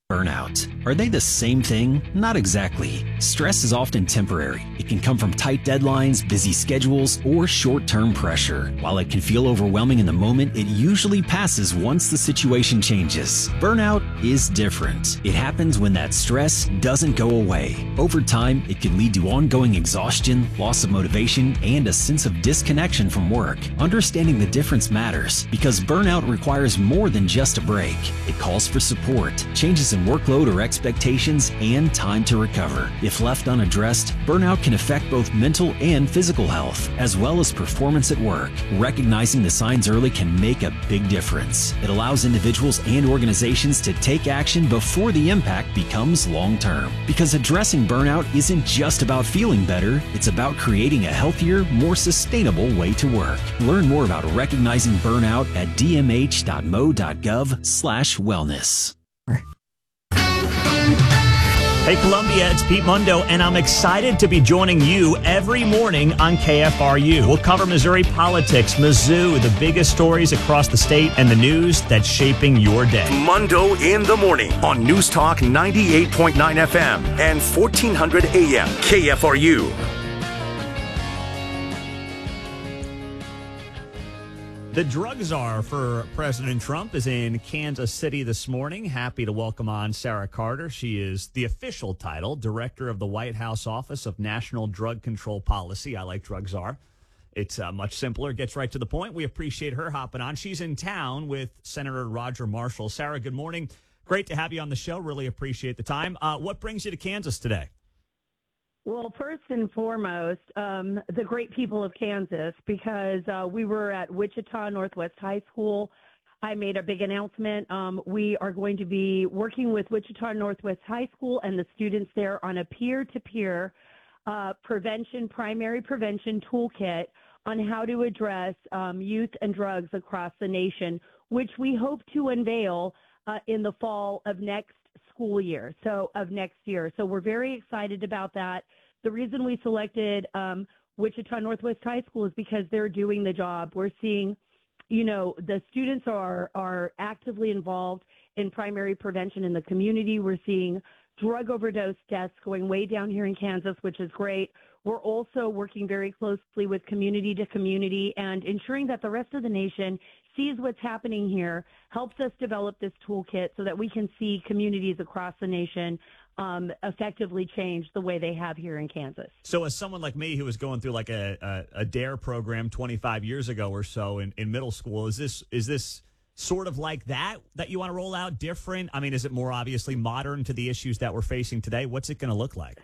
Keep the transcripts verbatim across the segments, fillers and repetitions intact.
Burnout. Are they the same thing? Not exactly. Stress is often temporary. It can come from tight deadlines, busy schedules, or short-term pressure. While it can feel overwhelming in the moment, it usually passes once the situation changes. Burnout is different. It happens when that stress doesn't go away. Over time, it can lead to ongoing exhaustion, loss of motivation, and a sense of disconnection from work. Understanding the difference matters because burnout requires more than just a break. It calls for support, changes in workload or expectations, and time to recover. If left unaddressed, burnout can affect both mental and physical health, as well as performance at work. Recognizing the signs early can make a big difference. It allows individuals and organizations to take action before the impact becomes long-term. Because addressing burnout isn't just about feeling better, it's about creating a healthier, more sustainable way to work. Learn more about recognizing burnout at d m h dot m o dot gov slash wellness. Hey Columbia, it's Pete Mundo, and I'm excited to be joining you every morning on K F R U. We'll cover Missouri politics, Mizzou, the biggest stories across the state, and the news that's shaping your day. Mundo in the morning on News Talk ninety-eight point nine F M and fourteen hundred A M K F R U. The drug czar for President Trump is in Kansas City this morning. Happy to welcome on Sarah Carter. She is the official title, Director of the White House Office of National Drug Control Policy. I like drug czar. It's uh, much simpler, gets right to the point. We appreciate her hopping on. She's in town with Senator Roger Marshall. Sarah, good morning. Great to have you on the show. Really appreciate the time. Uh, what brings you to Kansas today? Well, first and foremost, um, the great people of Kansas, because uh, we were at Wichita Northwest High School. I made a big announcement. Um, we are going to be working with Wichita Northwest High School and the students there on a peer-to-peer uh, prevention, primary prevention toolkit on how to address um, youth and drugs across the nation, which we hope to unveil uh, in the fall of next school year, so of next year. So we're very excited about that. The reason we selected um, Wichita Northwest High School is because they're doing the job. We're seeing, you know, the students are are actively involved in primary prevention in the community. We're seeing drug overdose deaths going way down here in Kansas, which is great. We're also working very closely with community to community and ensuring that the rest of the nation sees what's happening here, helps us develop this toolkit so that we can see communities across the nation um, effectively change the way they have here in Kansas. So as someone like me who was going through like a, a, a DARE program twenty-five years ago or so in, in middle school, is this is this sort of like that that you want to roll out different? I mean, is it more obviously modern to the issues that we're facing today? What's it going to look like?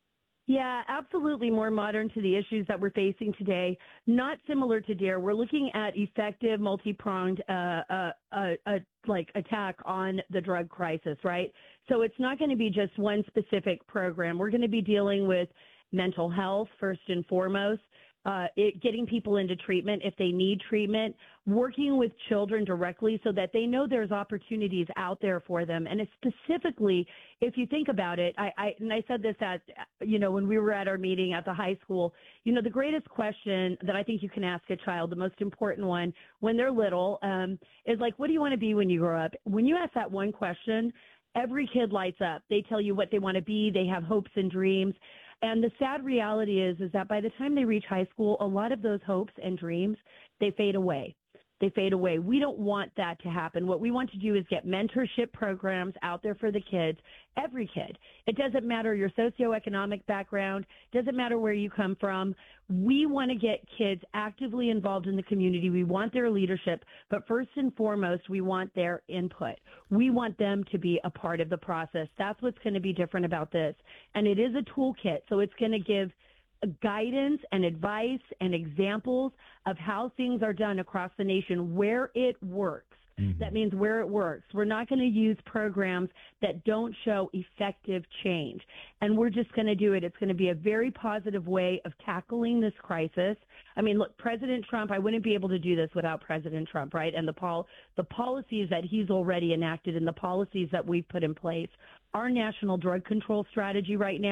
Yeah, absolutely more modern to the issues that we're facing today. Not similar to DARE. We're looking at effective, multi-pronged, uh, uh, uh, uh, like attack on the drug crisis, right? So it's not going to be just one specific program. We're going to be dealing with mental health first and foremost, uh, it, getting people into treatment if they need treatment, working with children directly so that they know there's opportunities out there for them. And it's specifically, if you think about it, I, I and I said this at, you know, when we were at our meeting at the high school, you know, the greatest question that I think you can ask a child, the most important one when they're little, um, is like, what do you want to be when you grow up? When you ask that one question, every kid lights up. They tell you what they want to be. They have hopes and dreams. And the sad reality is, is that by the time they reach high school, a lot of those hopes and dreams, they fade away. They fade away. We don't want that to happen. What we want to do is get mentorship programs out there for the kids, every kid. It doesn't matter your socioeconomic background, doesn't matter where you come from. We want to get kids actively involved in the community. We want their leadership, but first and foremost, we want their input. We want them to be a part of the process. That's what's going to be different about this. And it is a toolkit, so it's going to give guidance and advice and examples of how things are done across the nation where it works. Mm-hmm. That means where it works. We're not going to use programs that don't show effective change. And we're just going to do it. It's going to be a very positive way of tackling this crisis. I mean, look, President Trump, I wouldn't be able to do this without President Trump, right? And the pol- the policies that he's already enacted and the policies that we've put in place. Our national drug control strategy right now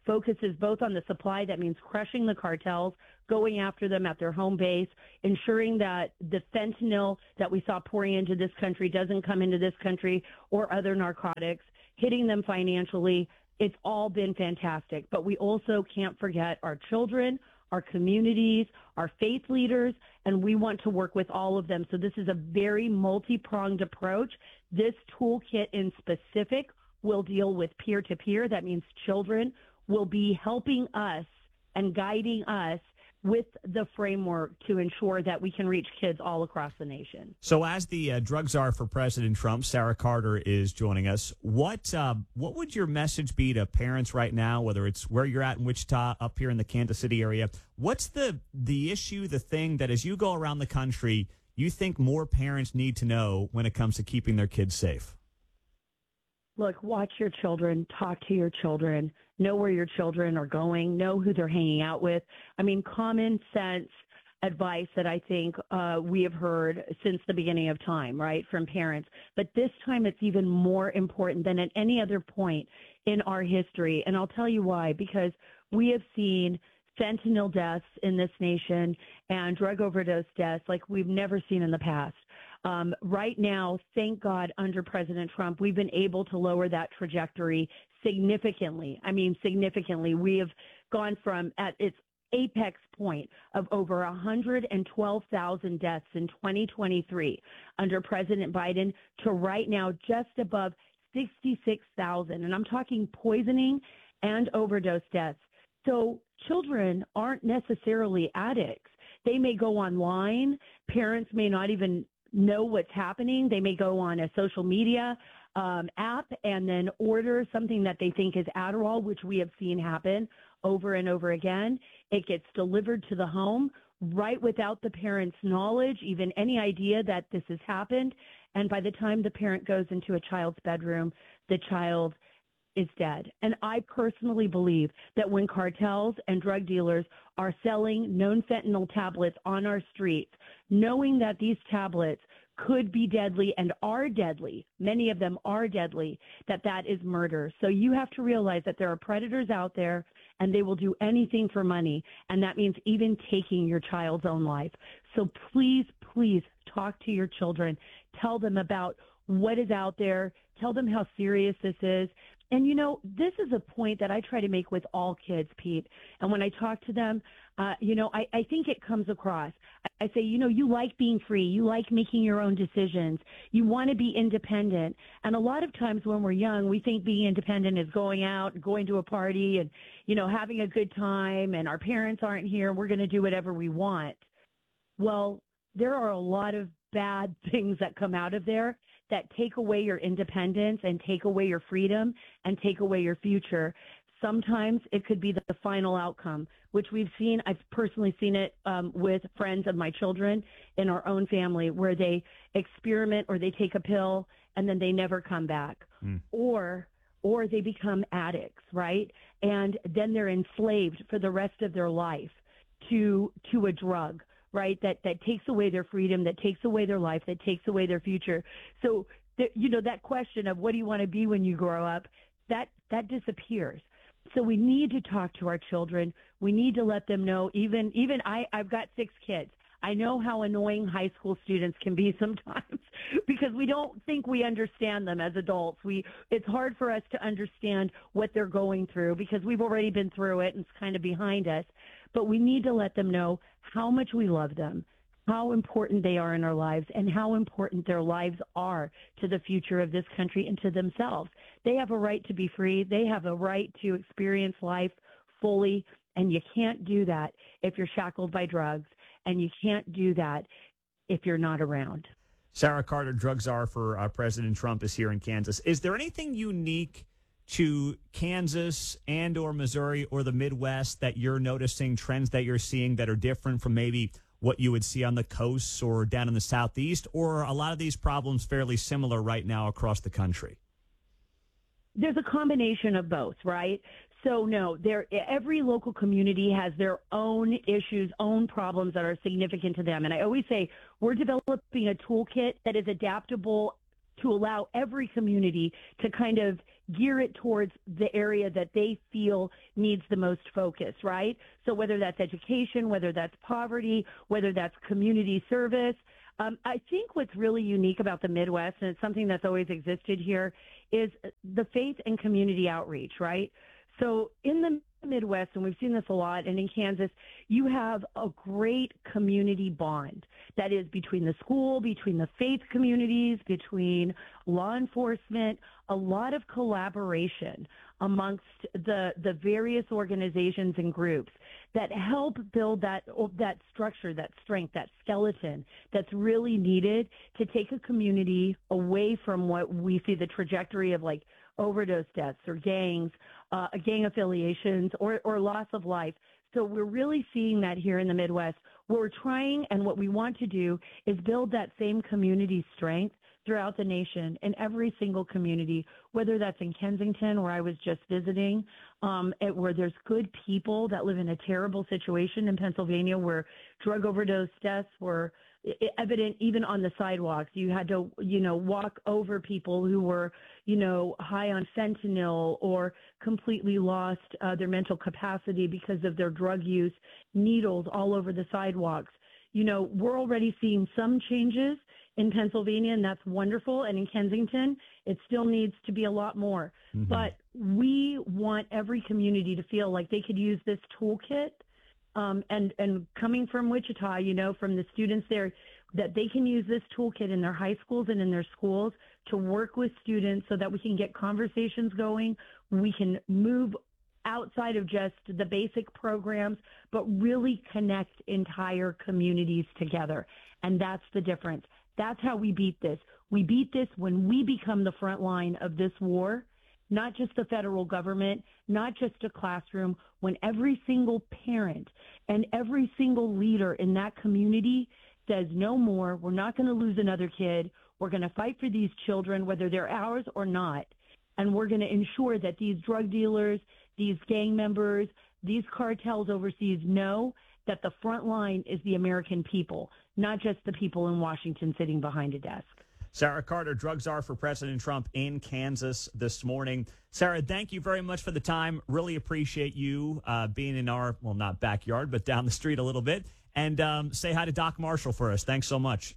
focuses both on the supply, that means crushing the cartels, going after them at their home base, ensuring that the fentanyl that we saw pouring into this country doesn't come into this country, or other narcotics, hitting them financially. It's all been fantastic. But we also can't forget our children, our communities, our faith leaders, and we want to work with all of them. So this is a very multi-pronged approach. This toolkit in specific will deal with peer-to-peer. That means children will be helping us and guiding us with the framework to ensure that we can reach kids all across the nation. So as the uh, drug czar for President Trump, Sarah Carter is joining us. What uh, what would your message be to parents right now, whether it's where you're at in Wichita, up here in the Kansas City area? What's the, the issue, the thing that as you go around the country, you think more parents need to know when it comes to keeping their kids safe? Look, watch your children, talk to your children, know where your children are going, know who they're hanging out with. I mean, common sense advice that I think uh, we have heard since the beginning of time, right, from parents. But this time it's even more important than at any other point in our history. And I'll tell you why, because we have seen fentanyl deaths in this nation and drug overdose deaths like we've never seen in the past. Um, right now, thank God, under President Trump, we've been able to lower that trajectory significantly. I mean, significantly. We have gone from at its apex point of over one hundred twelve thousand deaths in twenty twenty-three under President Biden to right now just above sixty-six thousand. And I'm talking poisoning and overdose deaths. So children aren't necessarily addicts. They may go online. Parents may not even know what's happening. They may go on a social media um, app and then order something that they think is Adderall, which we have seen happen over and over again. It gets delivered to the home right without the parent's knowledge, even any idea that this has happened. And by the time the parent goes into a child's bedroom, the child is dead. And I personally believe that when cartels and drug dealers are selling known fentanyl tablets on our streets, knowing that these tablets could be deadly and are deadly, many of them are deadly, that that is murder. So you have to realize that there are predators out there and they will do anything for money. And that means even taking your child's own life. So please, please talk to your children. Tell them about what is out there. Tell them how serious this is. And, you know, this is a point that I try to make with all kids, Pete. And when I talk to them, uh, you know, I, I think it comes across. I say, you know, you like being free. You like making your own decisions. You want to be independent. And a lot of times when we're young, we think being independent is going out, going to a party and, you know, having a good time. And our parents aren't here. We're going to do whatever we want. Well, there are a lot of bad things that come out of there that take away your independence and take away your freedom and take away your future. Sometimes it could be the final outcome, which we've seen. I've personally seen it um, with friends of my children in our own family where they experiment or they take a pill and then they never come back. Mm. Or or they become addicts, right? And then they're enslaved for the rest of their life to to a drug. Right, that, that takes away their freedom, that takes away their life, that takes away their future. So, the, you know, that question of what do you want to be when you grow up, that that disappears. So we need to talk to our children. We need to let them know, even, even I, I've got six kids. I know how annoying high school students can be sometimes because we don't think we understand them as adults. We It's hard for us to understand what they're going through because we've already been through it and it's kind of behind us. But we need to let them know how much we love them, how important they are in our lives, and how important their lives are to the future of this country and to themselves. They have a right to be free. They have a right to experience life fully, and you can't do that if you're shackled by drugs, and you can't do that if you're not around. Sarah Carter, drug czar for uh, President Trump, is here in Kansas. Is there anything unique to Kansas and or Missouri or the Midwest that you're noticing, trends that you're seeing that are different from maybe what you would see on the coasts or down in the Southeast, or are a lot of these problems fairly similar right now across the country? There's a combination of both, right? So no, there, every local community has their own issues, own problems that are significant to them. And I always say we're developing a toolkit that is adaptable to allow every community to kind of gear it towards the area that they feel needs the most focus, right? So whether that's education, whether that's poverty, whether that's community service. Um, I think what's really unique about the Midwest, and it's something that's always existed here, is the faith and community outreach, right? So in the Midwest, and we've seen this a lot, and in Kansas, you have a great community bond that is between the school, between the faith communities, between law enforcement, a lot of collaboration amongst the the various organizations and groups that help build that that structure, that strength, that skeleton that's really needed to take a community away from what we see the trajectory of, like overdose deaths or gangs, uh, gang affiliations, or, or loss of life. So we're really seeing that here in the Midwest. What we're trying and what we want to do is build that same community strength throughout the nation in every single community, whether that's in Kensington, where I was just visiting, um, at, where there's good people that live in a terrible situation in Pennsylvania, where drug overdose deaths were evident even on the sidewalks. You had to, you know, walk over people who were, you know, high on fentanyl or completely lost uh, their mental capacity because of their drug use, needles all over the sidewalks. You know, we're already seeing some changes in Pennsylvania, and that's wonderful. And in Kensington, it still needs to be a lot more. Mm-hmm. But we want every community to feel like they could use this toolkit. Um, and, and coming from Wichita, you know, from the students there, that they can use this toolkit in their high schools and in their schools to work with students so that we can get conversations going. We can move outside of just the basic programs, but really connect entire communities together. And that's the difference. That's how we beat this. We beat this when we become the front line of this war, not just the federal government, not just a classroom, when every single parent and every single leader in that community says, no more, we're not going to lose another kid. We're going to fight for these children, whether they're ours or not. And we're going to ensure that these drug dealers, these gang members, these cartels overseas know that the front line is the American people, not just the people in Washington sitting behind a desk. Sarah Carter, drug czar for President Trump in Kansas this morning. Sarah, thank you very much for the time. Really appreciate you uh, being in our, well, not backyard, but down the street a little bit. And um, say hi to Doc Marshall for us. Thanks so much.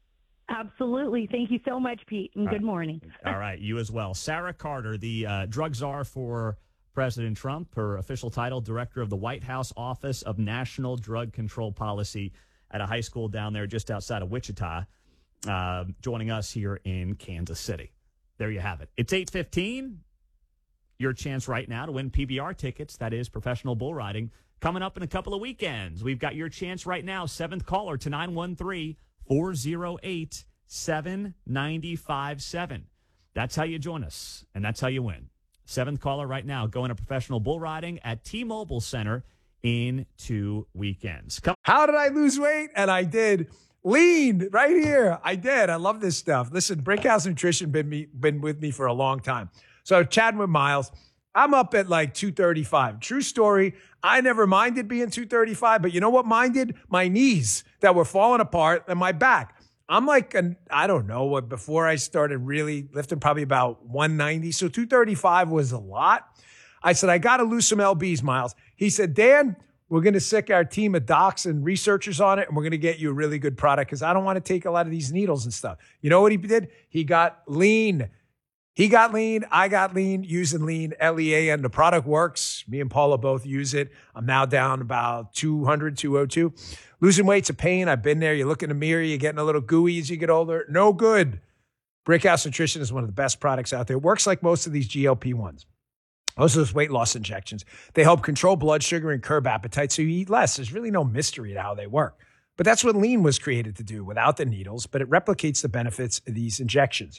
Absolutely. Thank you so much, Pete, and All good right. morning. All right, you as well. Sarah Carter, the uh, drug czar for President Trump, her official title, Director of the White House Office of National Drug Control Policy at a high school down there just outside of Wichita, uh, joining us here in Kansas City. There you have it. It's eight fifteen. Your chance right now to win P B R tickets, that is professional bull riding, coming up in a couple of weekends. We've got your chance right now. Seventh caller to nine one three, four oh eight, seven nine five seven. That's how you join us, and that's how you win. Seventh caller right now going to professional bull riding at T-Mobile Center in two weekends. Come- How did I lose weight? And I did. Lean right here. I did. I love this stuff. Listen, Brickhouse Nutrition been me been with me for a long time. So chatting with Miles, I'm up at like two thirty-five. True story. I never minded being two thirty-five, but you know what minded? My knees that were falling apart and my back. I'm like, an, I don't know, what before I started really lifting, probably about one ninety. So two thirty-five was a lot. I said, I got to lose some L Bs, Miles. He said, Dan, we're going to sick our team of docs and researchers on it, and we're going to get you a really good product because I don't want to take a lot of these needles and stuff. You know what he did? He got lean. He got lean. I got lean using lean, L E A N. The product works. Me and Paula both use it. I'm now down about two hundred, two oh two. Losing weight's a pain. I've been there. You look in the mirror, you're getting a little gooey as you get older. No good. Brickhouse Nutrition is one of the best products out there. It works like most of these G L P ones. Most of those weight loss injections. They help control blood sugar and curb appetite so you eat less. There's really no mystery to how they work. But that's what lean was created to do without the needles, but it replicates the benefits of these injections.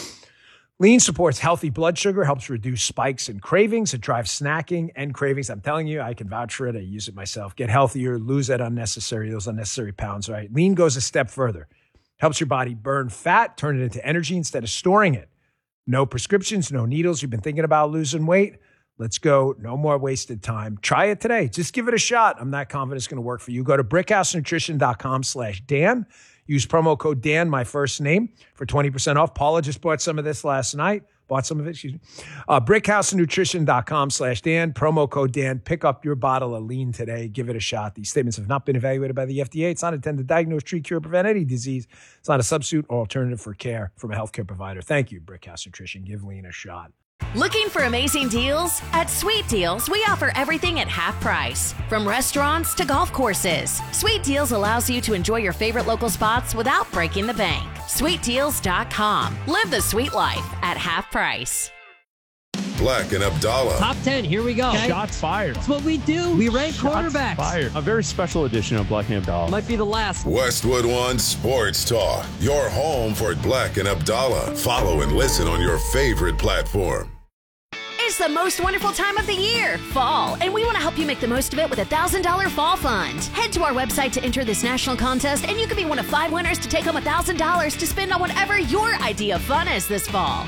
Lean supports healthy blood sugar, helps reduce spikes and cravings. It drives snacking and cravings. I'm telling you, I can vouch for it. I use it myself. Get healthier, lose that unnecessary, those unnecessary pounds, right? Lean goes a step further. Helps your body burn fat, turn it into energy instead of storing it. No prescriptions, no needles. You've been thinking about losing weight? Let's go. No more wasted time. Try it today. Just give it a shot. I'm not confident it's going to work for you. Go to brickhousenutrition.com slash Dan. Use promo code Dan, my first name, for twenty percent off. Paula just bought some of this last night. Bought some of it, excuse me. Uh, brickhousenutrition.com slash Dan, promo code Dan. Pick up your bottle of lean today. Give it a shot. These statements have not been evaluated by the F D A. It's not intended to diagnose, treat, cure, prevent any disease. It's not a substitute or alternative for care from a healthcare provider. Thank you, Brickhouse Nutrition. Give lean a shot. Looking for amazing deals? At Sweet Deals, we offer everything at half price. From restaurants to golf courses, Sweet Deals allows you to enjoy your favorite local spots without breaking the bank. sweet deals dot com. Live the sweet life at half price. Black and Abdallah. Top ten, here we go. Okay. Shots fired. That's what we do. We rank Shots quarterbacks. Fired. A very special edition of Black and Abdallah. Might be the last. Westwood One Sports Talk. Your home for Black and Abdallah. Follow and listen on your favorite platform. It's the most wonderful time of the year, fall, and we want to help you make the most of it with a one thousand dollars fall fund. Head to our website to enter this national contest, and you could be one of five winners to take home one thousand dollars to spend on whatever your idea of fun is this fall.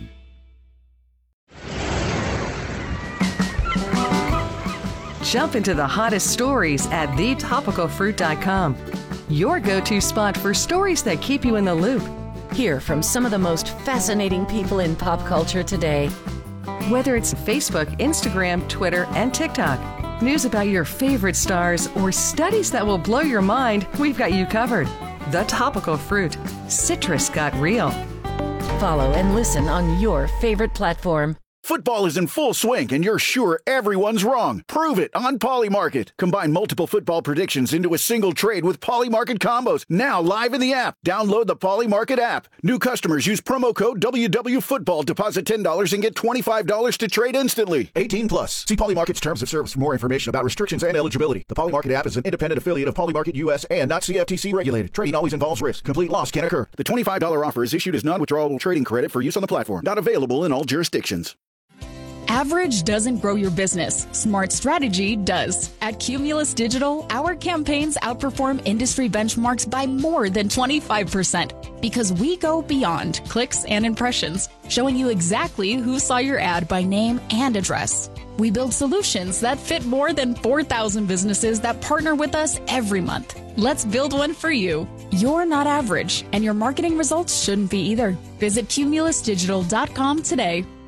Jump into the hottest stories at the topical fruit dot com. Your go-to spot for stories that keep you in the loop. Hear from some of the most fascinating people in pop culture today. Whether it's Facebook, Instagram, Twitter, and TikTok, news about your favorite stars, or studies that will blow your mind, we've got you covered. The Topical Fruit. Citrus got real. Follow and listen on your favorite platform. Football is in full swing, and you're sure everyone's wrong. Prove it on Polymarket. Combine multiple football predictions into a single trade with Polymarket combos. Now live in the app. Download the Polymarket app. New customers use promo code W W Football. Deposit ten dollars and get twenty-five dollars to trade instantly. eighteen plus. See Polymarket's terms of service for more information about restrictions and eligibility. The Polymarket app is an independent affiliate of Polymarket U S and not C F T C regulated. Trading always involves risk. Complete loss can occur. The twenty-five dollars offer is issued as non-withdrawable trading credit for use on the platform. Not available in all jurisdictions. Average doesn't grow your business. Smart strategy does. At Cumulus Digital, our campaigns outperform industry benchmarks by more than twenty-five percent because we go beyond clicks and impressions, showing you exactly who saw your ad by name and address. We build solutions that fit more than four thousand businesses that partner with us every month. Let's build one for you. You're not average, and your marketing results shouldn't be either. Visit cumulus digital dot com today.